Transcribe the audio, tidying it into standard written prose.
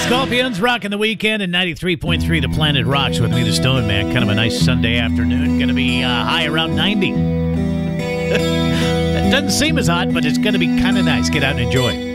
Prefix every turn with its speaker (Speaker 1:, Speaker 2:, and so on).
Speaker 1: Scorpions rocking the weekend and 93.3 The Planet Rocks with me, the Stone Man. Kind of a nice Sunday afternoon. Going to be high around 90. It doesn't seem as hot, but it's going to be kind of nice. Get out and enjoy.